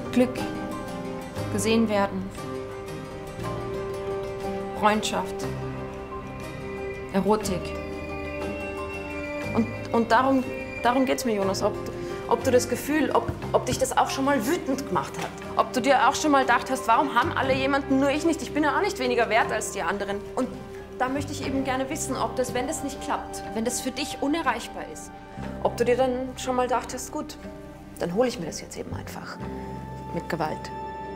Glück, gesehen werden, Freundschaft, Erotik. Und darum geht's mir, Jonas. Ob du das Gefühl, ob dich das auch schon mal wütend gemacht hat. Ob du dir auch schon mal gedacht hast, warum haben alle jemanden, nur ich nicht? Ich bin ja auch nicht weniger wert als die anderen. Und da möchte ich eben gerne wissen, ob das, wenn das nicht klappt, wenn das für dich unerreichbar ist, ob du dir dann schon mal gedacht hast, gut, dann hole ich mir das jetzt eben einfach. Mit Gewalt.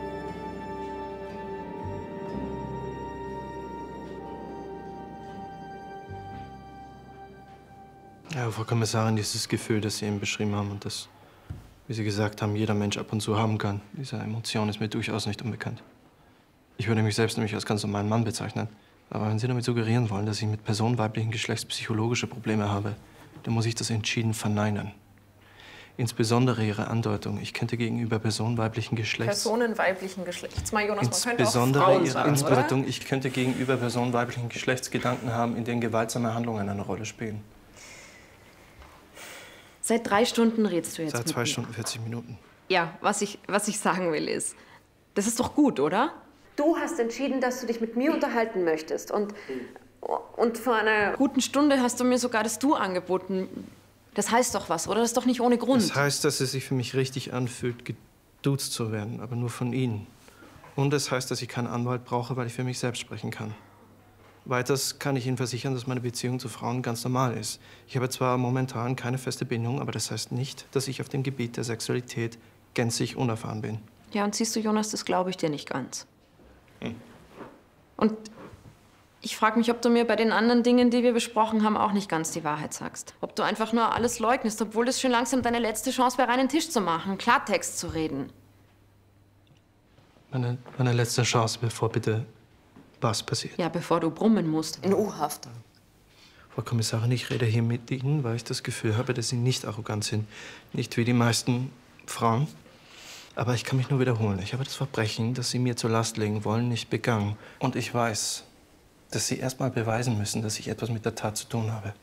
Ja, Frau Kommissarin, dieses Gefühl, das Sie eben beschrieben haben und das, wie Sie gesagt haben, jeder Mensch ab und zu haben kann, diese Emotion ist mir durchaus nicht unbekannt. Ich würde mich selbst nämlich als ganz normalen Mann bezeichnen. Aber wenn Sie damit suggerieren wollen, dass ich mit Personen weiblichen Geschlechts psychologische Probleme habe, dann muss ich das entschieden verneinen. Insbesondere Ihre Andeutung, ich könnte gegenüber Personen weiblichen Geschlechts... Personen weiblichen Geschlechts. Mal, Jonas, man könnte auch Insbesondere Frauen Ihre sagen, Andeutung, oder? ich könnte gegenüber Personen weiblichen Geschlechts Gedanken haben, in denen gewaltsame Handlungen eine Rolle spielen. Seit 3 Stunden redest du jetzt Seit mit 2 mir. Stunden 40 Minuten. Ja, was ich sagen will ist, das ist doch gut, oder? Du hast entschieden, dass du dich mit mir unterhalten möchtest. Und vor einer guten Stunde hast du mir sogar das Du angeboten. Das heißt doch was, oder? Das ist doch nicht ohne Grund. Das heißt, dass es sich für mich richtig anfühlt, geduzt zu werden, aber nur von Ihnen. Und das heißt, dass ich keinen Anwalt brauche, weil ich für mich selbst sprechen kann. Weiters kann ich Ihnen versichern, dass meine Beziehung zu Frauen ganz normal ist. Ich habe zwar momentan keine feste Bindung, aber das heißt nicht, dass ich auf dem Gebiet der Sexualität gänzlich unerfahren bin. Ja, und siehst du, Jonas, das glaube ich dir nicht ganz. Und ich frage mich, ob du mir bei den anderen Dingen, die wir besprochen haben, auch nicht ganz die Wahrheit sagst. Ob du einfach nur alles leugnest, obwohl das schon langsam deine letzte Chance wäre, reinen Tisch zu machen, Klartext zu reden. Meine letzte Chance, bevor bitte was passiert. Ja, bevor du brummen musst. In U-Haft. Frau Kommissarin, ich rede hier mit Ihnen, weil ich das Gefühl habe, dass Sie nicht arrogant sind. Nicht wie die meisten Frauen. Aber ich kann mich nur wiederholen. Ich habe das Verbrechen, das Sie mir zur Last legen wollen, nicht begangen. Und ich weiß, dass Sie erst mal beweisen müssen, dass ich etwas mit der Tat zu tun habe.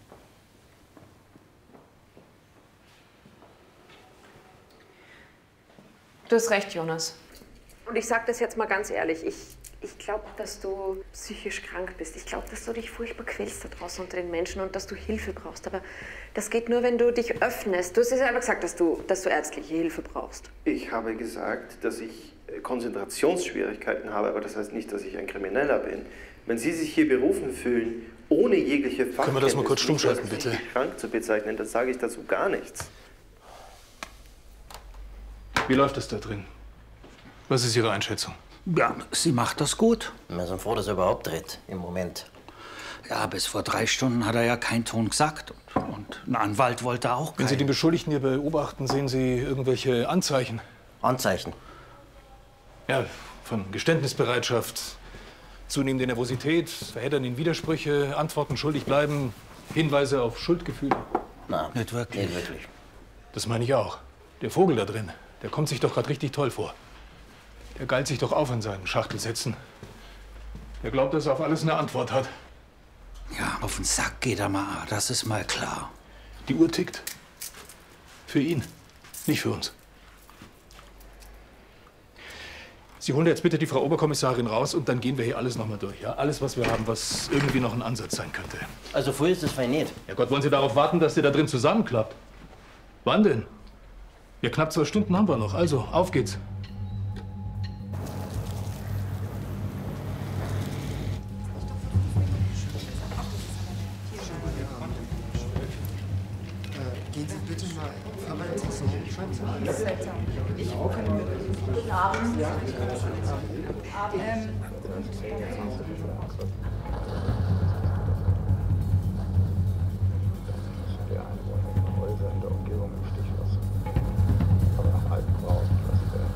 Du hast recht, Jonas. Und ich sage das jetzt mal ganz ehrlich. Ich glaube, dass du psychisch krank bist. Ich glaube, dass du dich furchtbar quälst da draußen unter den Menschen und dass du Hilfe brauchst. Aber das geht nur, wenn du dich öffnest. Du hast ja selber gesagt, dass du ärztliche Hilfe brauchst. Ich habe gesagt, dass ich Konzentrationsschwierigkeiten habe, aber das heißt nicht, dass ich ein Krimineller bin. Wenn Sie sich hier berufen fühlen, ohne jegliche Fachkenntnis, können wir das mal kurz stumm schalten, bitte? Krank zu bezeichnen, dann sage ich dazu gar nichts. Wie läuft es da drin? Was ist Ihre Einschätzung? Ja, sie macht das gut. Wir sind froh, dass er überhaupt redet, im Moment. Ja, bis vor 3 Stunden hat er ja keinen Ton gesagt. Und ein Anwalt wollte auch keinen. Wenn Sie den Beschuldigten hier beobachten, sehen Sie irgendwelche Anzeichen? Anzeichen? Ja, von Geständnisbereitschaft, zunehmende Nervosität, verheddernden Widersprüche, Antworten schuldig bleiben, Hinweise auf Schuldgefühle. Nein, Nicht wirklich. nicht wirklich. Das meine ich auch. Der Vogel da drin, der kommt sich doch gerade richtig toll vor. Der geilt sich doch auf in seinen Schachtelsätzen. Der glaubt, dass er auf alles eine Antwort hat. Ja, auf den Sack geht er mal, das ist mal klar. Die Uhr tickt. Für ihn, nicht für uns. Sie holen jetzt bitte die Frau Oberkommissarin raus und dann gehen wir hier alles nochmal durch. Ja? Alles, was wir haben, was irgendwie noch ein Ansatz sein könnte. Also früh ist es fein nicht. Ja Gott, wollen Sie darauf warten, dass der da drin zusammenklappt? Wann denn? Ja, knapp 2 Stunden haben wir noch. Also, auf geht's. Gehen Sie bitte mal. Aber das ist so. Guten Abend.